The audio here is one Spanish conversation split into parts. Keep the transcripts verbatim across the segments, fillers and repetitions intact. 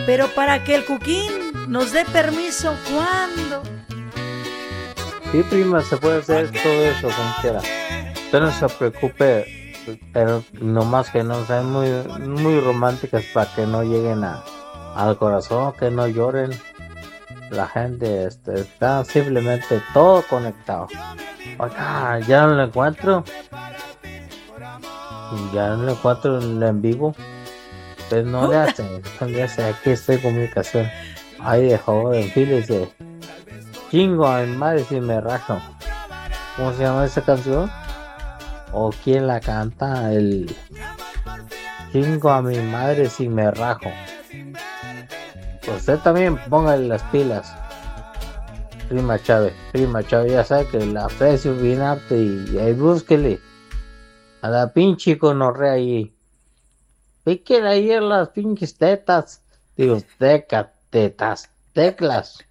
Pero para que el Cuquín nos dé permiso, ¿cuándo? Sí, prima, se puede hacer todo eso como quiera. Usted no se preocupe, pero nomás que no sean muy, muy románticas para que no lleguen a, al corazón, que no lloren. La gente este, está simplemente todo conectado. Oiga, ya no lo encuentro. Ya no lo encuentro en, en vivo. Pues no le hace, no le hace. Aquí estoy en comunicación. Ahí de favor, enfílese. Chingo a mi madre si me rajo. ¿Cómo se llama esa canción? ¿O quién la canta? El chingo a mi madre si me rajo. Usted también póngale las pilas. Prima Chávez, prima Chávez, ya sabe que la aprecio bien harto y ahí búsquele. A la pinche conorrea ahí. Píquele ahí en las pinches tetas. Digo, teca, tetas, teclas.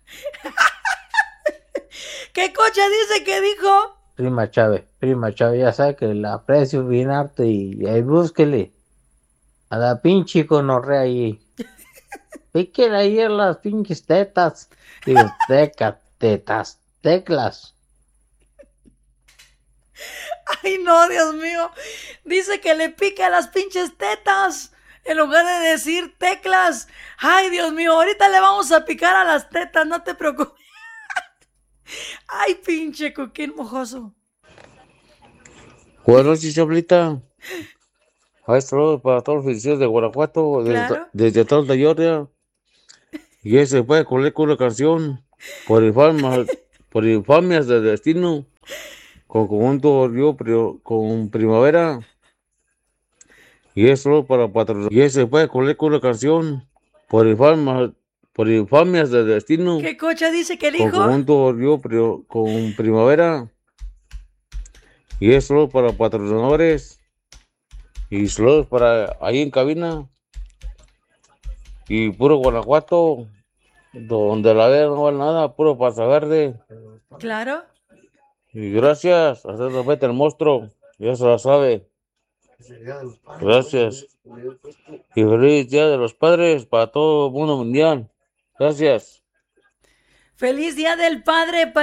¿Qué cocha dice que dijo? Prima Chávez, prima Chávez, ya sabe que la aprecio bien harto y ahí búsquele. A la pinche conorrea ahí. Píquele ahí en las pinches tetas. Digo, teca, tetas, teclas. Ay, no, Dios mío. Dice que le pica las pinches tetas en lugar de decir teclas. Ay, Dios mío, ahorita le vamos a picar a las tetas, no te preocupes. Ay, pinche Cuquín mojoso. Buenas noches, Chablita. Maestro, para todos los oficiales de Guanajuato, desde, Claro. desde Atlanta, Georgia. Y ese puede correr con una canción por infamias, por infamias del destino, con conjunto Río Pri- con Primavera. Y eso para patrocinadores. Y ese puede correr con una canción por infamias, por infamias del destino, ¿Qué cocha dice que con dijo? conjunto Río Pri- con Primavera. Y eso para patrocinadores. Y saludos para ahí en cabina. Y puro Guanajuato, donde la vea no vale nada, puro pasa verde. Claro. Y gracias, hasta la mete el monstruo, ya se la sabe. Gracias. Y feliz Día de los Padres para todo el mundo mundial. Gracias. Feliz Día del Padre.